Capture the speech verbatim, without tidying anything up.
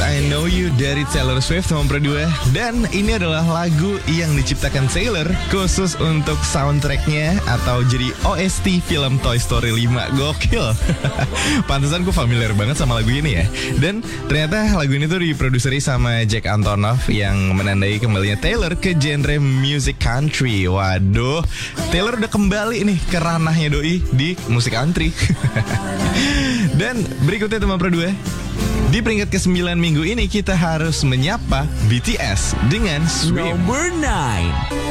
I Know You dari Taylor Swift nomor dua. Dan ini adalah lagu yang diciptakan Taylor khusus untuk soundtracknya atau jadi O S T film Toy Story lima. Gokil. Pantesan gue familiar banget sama lagu ini ya. Dan ternyata lagu ini tuh diproduseri sama Jack Antonoff yang menandai kembalinya Taylor ke genre music country. Waduh, Taylor udah kembali nih ke ranahnya doi di musik country. Dan berikutnya teman Pro dua, di peringkat kesembilan minggu ini kita harus menyapa B T S dengan Swim. Number nine.